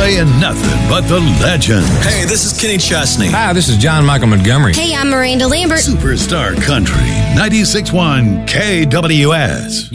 playing nothing but the legends. Hey, this is Kenny Chesney. Hi, this is John Michael Montgomery. Hey, I'm Miranda Lambert. Superstar Country, 96.1 KWS.